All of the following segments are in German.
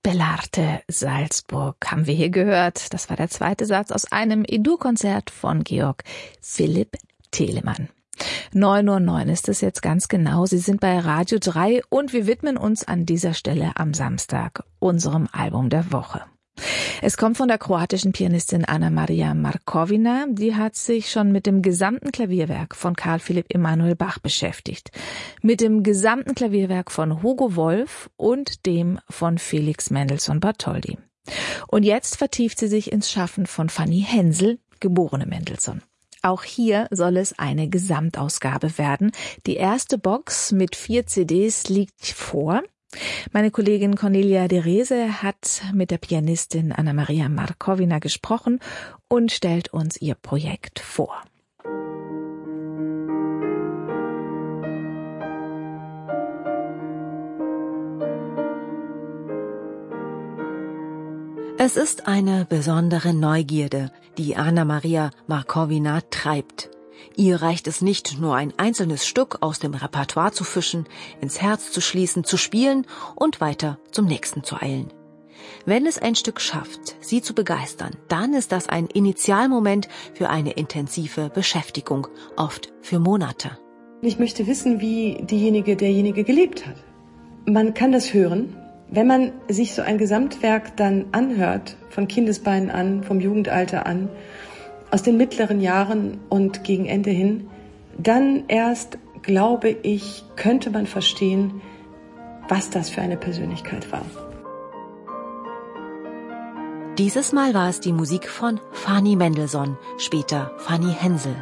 Bellarte Salzburg haben wir hier gehört. Das war der zweite Satz aus einem E-Dur-Konzert von Georg Philipp Telemann. 9:09 Uhr ist es jetzt ganz genau. Sie sind bei Radio 3 und wir widmen uns an dieser Stelle am Samstag unserem Album der Woche. Es kommt von der kroatischen Pianistin Anna-Maria Markovina. Die hat sich schon mit dem gesamten Klavierwerk von Carl Philipp Emanuel Bach beschäftigt. Mit dem gesamten Klavierwerk von Hugo Wolf und dem von Felix Mendelssohn Bartholdy. Und jetzt vertieft sie sich ins Schaffen von Fanny Hensel, geborene Mendelssohn. Auch hier soll es eine Gesamtausgabe werden. Die erste Box mit 4 CDs liegt vor. Meine Kollegin Cornelia de Rese hat mit der Pianistin Anna-Maria Markovina gesprochen und stellt uns ihr Projekt vor. Es ist eine besondere Neugierde, die Anna-Maria Markovina treibt. Ihr reicht es nicht, nur ein einzelnes Stück aus dem Repertoire zu fischen, ins Herz zu schließen, zu spielen und weiter zum nächsten zu eilen. Wenn es ein Stück schafft, sie zu begeistern, dann ist das ein Initialmoment für eine intensive Beschäftigung, oft für Monate. Ich möchte wissen, wie derjenige gelebt hat. Man kann das hören, wenn man sich so ein Gesamtwerk dann anhört, von Kindesbeinen an, vom Jugendalter an, aus den mittleren Jahren und gegen Ende hin, dann erst, glaube ich, könnte man verstehen, was das für eine Persönlichkeit war. Dieses Mal war es die Musik von Fanny Mendelssohn, später Fanny Hensel.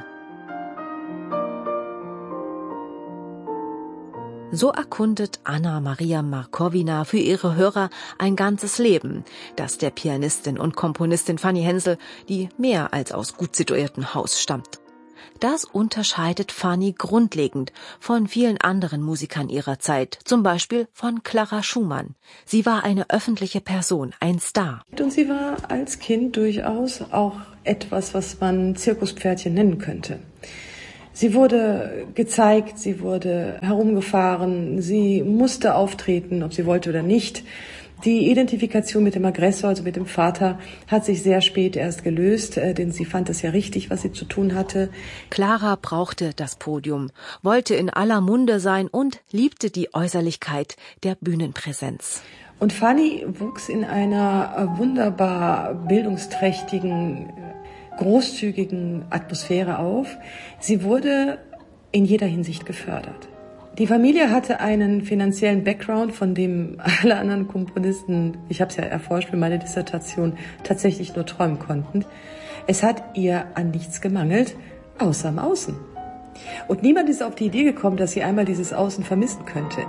So erkundet Anna-Maria Markovina für ihre Hörer ein ganzes Leben, das der Pianistin und Komponistin Fanny Hensel, die mehr als aus gut situiertem Haus stammt. Das unterscheidet Fanny grundlegend von vielen anderen Musikern ihrer Zeit, zum Beispiel von Clara Schumann. Sie war eine öffentliche Person, ein Star. Und sie war als Kind durchaus auch etwas, was man Zirkuspferdchen nennen könnte. Sie wurde gezeigt, sie wurde herumgefahren, sie musste auftreten, ob sie wollte oder nicht. Die Identifikation mit dem Aggressor, also mit dem Vater, hat sich sehr spät erst gelöst, denn sie fand es ja richtig, was sie zu tun hatte. Clara brauchte das Podium, wollte in aller Munde sein und liebte die Äußerlichkeit der Bühnenpräsenz. Und Fanny wuchs in einer wunderbar bildungsträchtigen, großzügigen Atmosphäre auf. Sie wurde in jeder Hinsicht gefördert. Die Familie hatte einen finanziellen Background, von dem alle anderen Komponisten, ich habe es ja erforscht für meine Dissertation, tatsächlich nur träumen konnten. Es hat ihr an nichts gemangelt, außer am Außen. Und niemand ist auf die Idee gekommen, dass sie einmal dieses Außen vermissen könnte.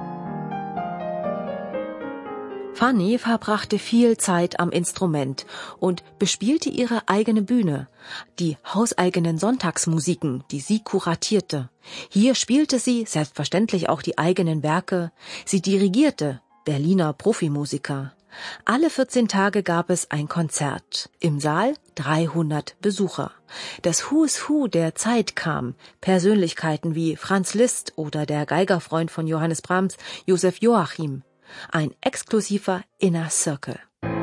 Fanny verbrachte viel Zeit am Instrument und bespielte ihre eigene Bühne, die hauseigenen Sonntagsmusiken, die sie kuratierte. Hier spielte sie selbstverständlich auch die eigenen Werke. Sie dirigierte Berliner Profimusiker. Alle 14 Tage gab es ein Konzert. Im Saal 300 Besucher. Das Who's Who der Zeit kam. Persönlichkeiten wie Franz Liszt oder der Geigerfreund von Johannes Brahms, Josef Joachim. Ein exklusiver Inner Circle.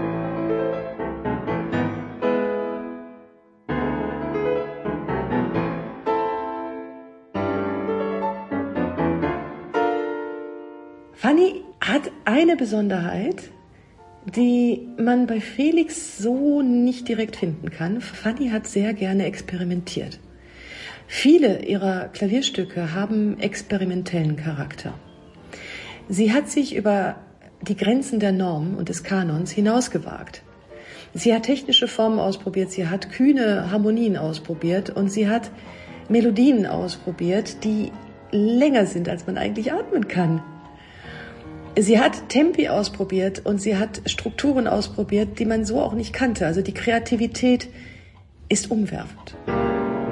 Fanny hat eine Besonderheit, die man bei Felix so nicht direkt finden kann. Fanny hat sehr gerne experimentiert. Viele ihrer Klavierstücke haben experimentellen Charakter. Sie hat sich über die Grenzen der Norm und des Kanons hinausgewagt. Sie hat technische Formen ausprobiert, sie hat kühne Harmonien ausprobiert und sie hat Melodien ausprobiert, die länger sind, als man eigentlich atmen kann. Sie hat Tempi ausprobiert und sie hat Strukturen ausprobiert, die man so auch nicht kannte. Also die Kreativität ist umwerfend.